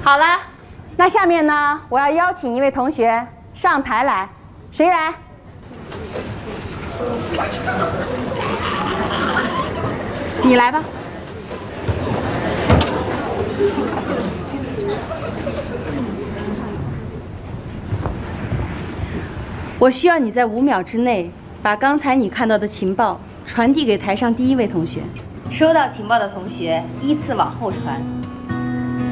好了，那下面呢，我要邀请一位同学上台来，谁来？你来吧。我需要你在5秒之内把刚才你看到的情报传递给台上第1位同学。收到情报的同学依次往后传。